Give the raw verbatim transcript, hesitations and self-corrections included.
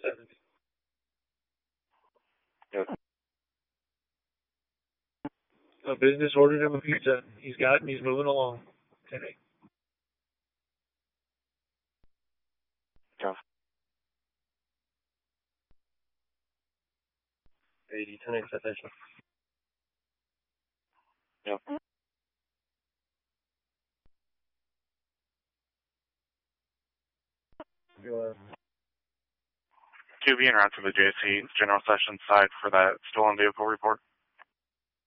seventy. Yep. A business ordered him a pizza. He's got it and he's moving along. Okay. Yeah. eighty, ten expectation. Yep. Go two B and around to the J C General Sessions side for that stolen vehicle report.